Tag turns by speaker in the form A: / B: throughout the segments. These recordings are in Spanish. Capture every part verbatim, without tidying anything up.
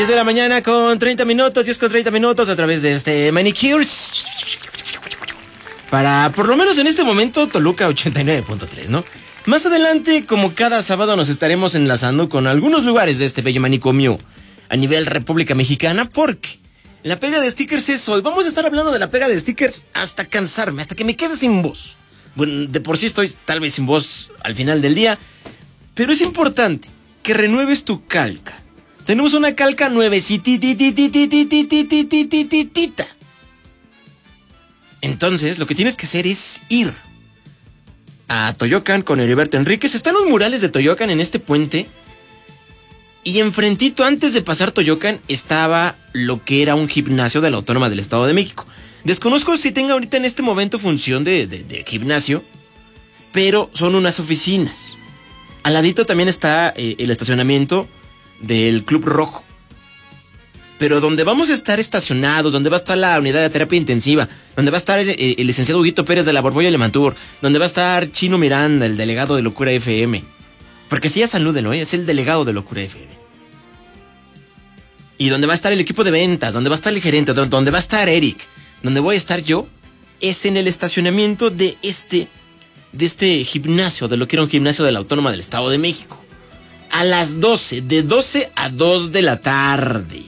A: diez de la mañana con treinta minutos, diez con treinta minutos a través de este Manicures. Para, por lo menos en este momento, Toluca ochenta y nueve punto tres, ¿no? Más adelante, como cada sábado, nos estaremos enlazando con algunos lugares de este bello manicomio a nivel República Mexicana, porque la pega de stickers es hoy. Vamos a estar hablando de la pega de stickers hasta cansarme, hasta que me quede sin voz. Bueno, de por sí estoy tal vez sin voz al final del día, pero es importante que renueves tu calca. Tenemos una calca nuevecititititititititititititita. Entonces, lo que tienes que hacer es ir a Toyocan con Heriberto Enríquez. Están los murales de Toyocan en este puente. Y enfrentito, antes de pasar Toyocan, estaba lo que era un gimnasio de la Autónoma del Estado de México. Desconozco si tenga ahorita en este momento función de, de, de gimnasio, pero son unas oficinas. Al ladito también está eh, el estacionamiento del Club Rojo. Pero donde vamos a estar estacionados, donde va a estar la unidad de terapia intensiva, donde va a estar el, el, el licenciado Huguito Pérez de la Borbolla Lemantur, donde va a estar Chino Miranda, el delegado de Locura F M. Porque si ya salúdenlo, ¿eh? Es el delegado de Locura F M. Y donde va a estar el equipo de ventas, donde va a estar el gerente, donde, donde va a estar Eric, donde voy a estar yo, es en el estacionamiento de este, de este gimnasio, de lo que era un gimnasio de la Autónoma del Estado de México. A las doce, de doce a dos de la tarde.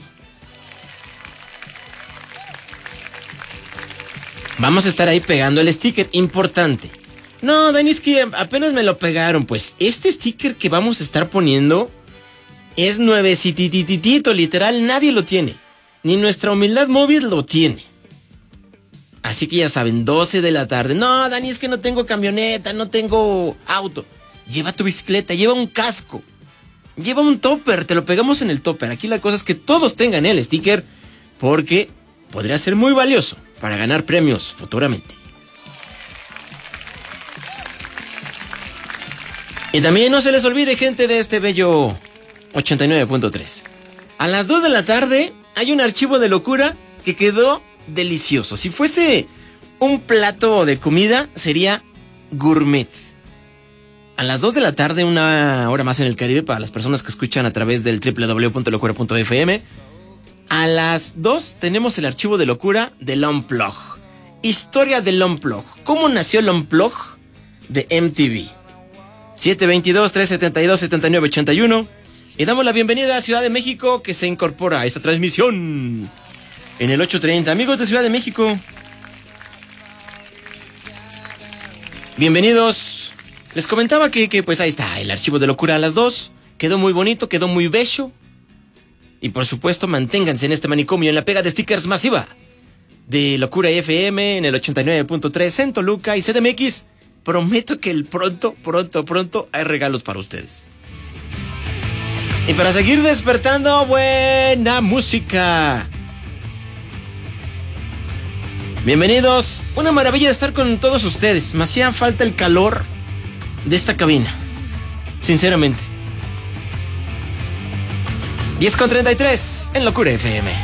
A: Vamos a estar ahí pegando el sticker, importante. No, Dani, es que apenas me lo pegaron. Pues este sticker que vamos a estar poniendo es nuevecitititito, literal, nadie lo tiene. Ni nuestra humildad móvil lo tiene. Así que ya saben, doce de la tarde. No, Dani, es que no tengo camioneta, no tengo auto. Lleva tu bicicleta, lleva un casco. Lleva un topper, te lo pegamos en el topper. Aquí la cosa es que todos tengan el sticker, porque podría ser muy valioso para ganar premios futuramente. Y también no se les olvide, gente de este bello ochenta y nueve punto tres. A las dos de la tarde hay un archivo de locura que quedó delicioso. Si fuese un plato de comida, sería gourmet. A las dos de la tarde, una hora más en el Caribe para las personas que escuchan a través del doble u doble u doble u punto locura punto f m. A las dos tenemos el archivo de locura del Unplug. Historia del Unplug. ¿Cómo nació el Unplug de M T V? siete veintidós, trescientos setenta y dos, setenta y nueve ochenta y uno. Y damos la bienvenida a Ciudad de México, que se incorpora a esta transmisión en el ocho treinta. Amigos de Ciudad de México, bienvenidos. Les comentaba que, que pues ahí está el archivo de locura a las dos. Quedó muy bonito, quedó muy bello. Y por supuesto, manténganse en este manicomio en la pega de stickers masiva de Locura F M en el ochenta y nueve punto tres en Toluca y C D M X. Prometo que el pronto, pronto, pronto hay regalos para ustedes. Y para seguir despertando, buena música. Bienvenidos. Una maravilla de estar con todos ustedes. Me hacía falta el calor de esta cabina, sinceramente. diez con treinta y tres en Locura F M.